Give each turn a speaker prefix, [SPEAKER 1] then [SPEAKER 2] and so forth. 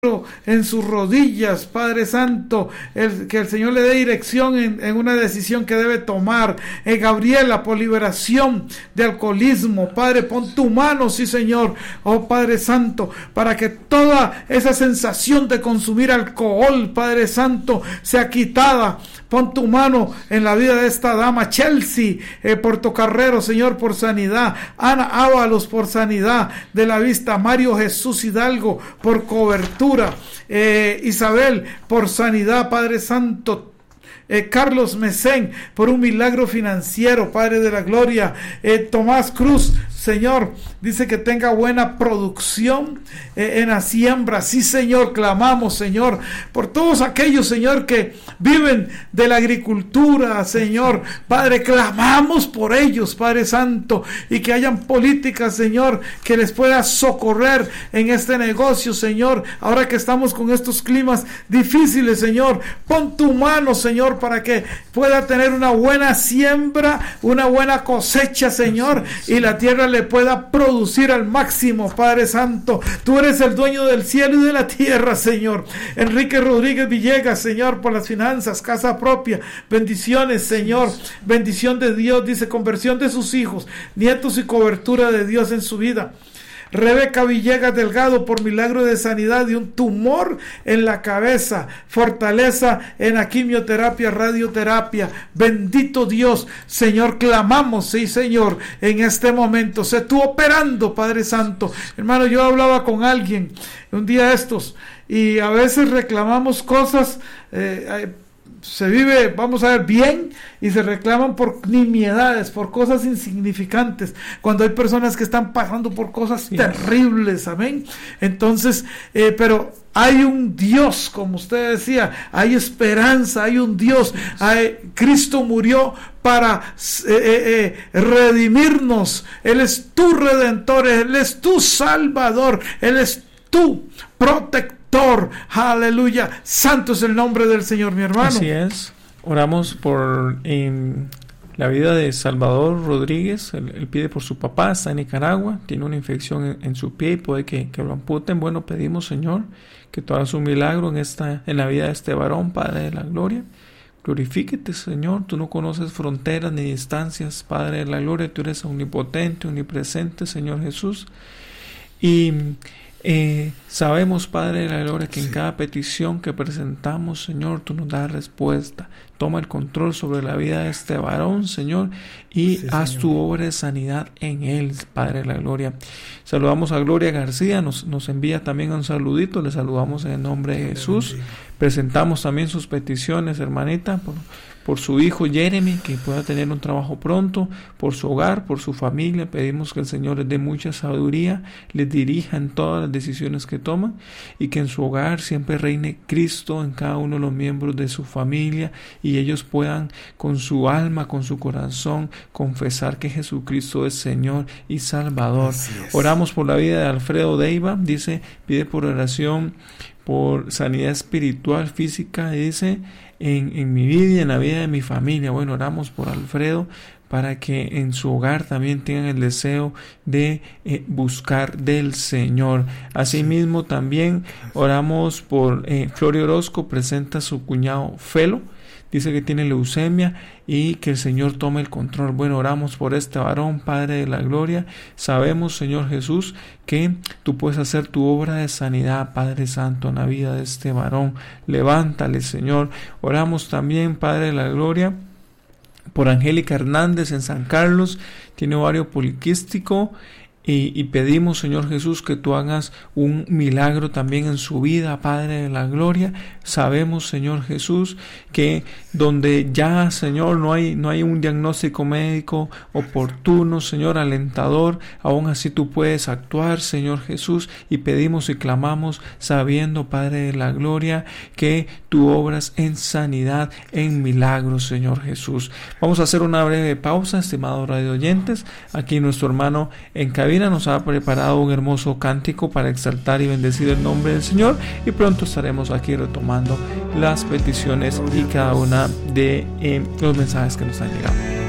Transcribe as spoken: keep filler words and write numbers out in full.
[SPEAKER 1] en sus rodillas, Padre Santo, el, que el Señor le dé dirección en, en una decisión que debe tomar. Eh, Gabriela, por liberación de alcoholismo, Padre, pon tu mano, sí Señor, oh Padre Santo, para que toda esa sensación de consumir alcohol, Padre Santo, sea quitada. Pon tu mano en la vida de esta dama, Chelsea, eh, Portocarrero, Señor, por sanidad. Ana Ábalos, por sanidad de la vista. Mario Jesús Hidalgo, por cobertura. Eh, Isabel, por sanidad, Padre Santo. Eh, Carlos Mesén, por un milagro financiero, Padre de la Gloria. Eh, Tomás Cruz, Señor, dice que tenga buena producción eh, en la siembra. Sí, Señor, clamamos, Señor, por todos aquellos, Señor, que viven de la agricultura, Señor. Padre, clamamos por ellos, Padre Santo, y que hayan políticas, Señor, que les pueda socorrer en este negocio, Señor. Ahora que estamos con estos climas difíciles, Señor, pon tu mano, Señor, para que pueda tener una buena siembra, una buena cosecha, Señor, y la tierra le pueda producir al máximo, Padre Santo. Tú eres el dueño del cielo y de la tierra, Señor. Enrique Rodríguez Villegas, Señor, por las finanzas, casa propia, bendiciones, Señor, bendición de Dios, dice, conversión de sus hijos, nietos y cobertura de Dios en su vida. Rebeca Villegas Delgado, por milagro de sanidad de un tumor en la cabeza, fortaleza en la quimioterapia, radioterapia. Bendito Dios, Señor, clamamos, sí Señor, en este momento, sé tú operando, Padre Santo. Hermano, yo hablaba con alguien un día estos, y a veces reclamamos cosas, eh, se vive, vamos a ver, bien, y se reclaman por nimiedades, por cosas insignificantes, cuando hay personas que están pasando por cosas sí. terribles, amén. Entonces, eh, pero hay un Dios, como usted decía, hay esperanza, hay un Dios. Hay, Cristo murió para eh, eh, eh, redimirnos. Él es tu redentor, Él es tu salvador, Él es tu protector. Aleluya, santo es el nombre del Señor, mi hermano.
[SPEAKER 2] Así es. Oramos por eh, la vida de Salvador Rodríguez. Él, él pide por su papá, está en Nicaragua, tiene una infección en, en su pie y puede que, que lo amputen. Bueno, pedimos, Señor, que tú hagas un milagro en esta en la vida de este varón, Padre de la Gloria. Glorifíquete, Señor, tú no conoces fronteras ni distancias, Padre de la Gloria, tú eres omnipotente, omnipresente, Señor Jesús. Y Eh, sabemos, Padre de la Gloria, que sí. en cada petición que presentamos, Señor, tú nos das respuesta. Toma el control sobre la vida de este varón, Señor, y sí, haz Señor. tu obra de sanidad en él, Padre de la Gloria. Saludamos a Gloria García, nos, nos envía también un saludito, le saludamos en el nombre de Jesús. Presentamos también sus peticiones, hermanita, por, por su hijo Jeremy, que pueda tener un trabajo pronto, por su hogar, por su familia. Pedimos que el Señor les dé mucha sabiduría, les dirija en todas las decisiones que toman, y que en su hogar siempre reine Cristo en cada uno de los miembros de su familia, y ellos puedan con su alma, con su corazón, confesar que Jesucristo es Señor y Salvador. Oramos por la vida de Alfredo Deiva, dice, pide por oración por sanidad espiritual, física, dice, en, en mi vida y en la vida de mi familia. Bueno, oramos por Alfredo para que en su hogar también tengan el deseo de eh, buscar del Señor. Asimismo, también oramos por eh, Florio Orozco, presenta a su cuñado Felo, dice que tiene leucemia y que el Señor tome el control. Bueno, oramos por este varón, Padre de la Gloria. Sabemos, Señor Jesús, que tú puedes hacer tu obra de sanidad, Padre Santo, en la vida de este varón. Levántale, Señor. Oramos también, Padre de la Gloria, por Angélica Hernández en San Carlos, tiene ovario poliquístico. Y, y pedimos, Señor Jesús, que tú hagas un milagro también en su vida, Padre de la Gloria. Sabemos, Señor Jesús, que donde ya, Señor, no hay, no hay un diagnóstico médico oportuno, Señor, alentador, aún así tú puedes actuar, Señor Jesús, y pedimos y clamamos sabiendo, Padre de la Gloria, que tú obras en sanidad, en milagros, Señor Jesús. Vamos a hacer una breve pausa, estimados radio oyentes. Aquí nuestro hermano en cabina nos ha preparado un hermoso cántico para exaltar y bendecir el nombre del Señor, y pronto estaremos aquí retomando las peticiones y cada una de eh, los mensajes que nos han llegado.